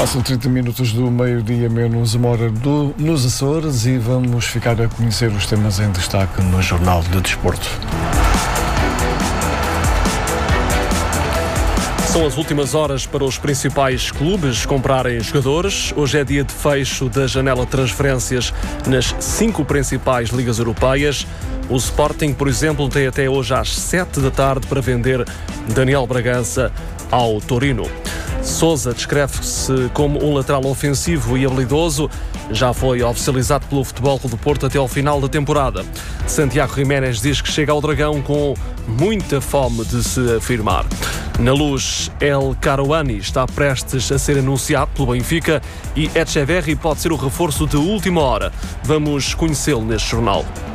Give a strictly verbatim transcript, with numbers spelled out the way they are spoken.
Passam trinta minutos do meio-dia, menos uma hora do, nos Açores, e vamos ficar a conhecer os temas em destaque no Jornal de Desporto. São as últimas horas para os principais clubes comprarem jogadores. Hoje é dia de fecho da janela de transferências nas cinco principais ligas europeias. O Sporting, por exemplo, tem até hoje às sete da tarde para vender Daniel Bragança ao Torino. Sousa descreve-se como um lateral ofensivo e habilidoso. Já foi oficializado pelo Futebol Clube do Porto até ao final da temporada. Santiago Jiménez diz que chega ao Dragão com muita fome de se afirmar. Na Luz, El Karouani está prestes a ser anunciado pelo Benfica e Etcheverry pode ser o reforço de última hora. Vamos conhecê-lo neste jornal.